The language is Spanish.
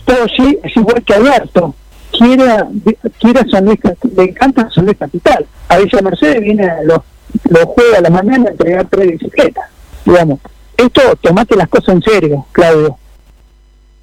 Poggi es igual que Alberto, quiere San Luis, le encanta San Luis Capital. A Villa Mercedes viene los jueves a la mañana a entregar 3 bicicletas, digamos. Esto, tomate las cosas en serio, Claudio.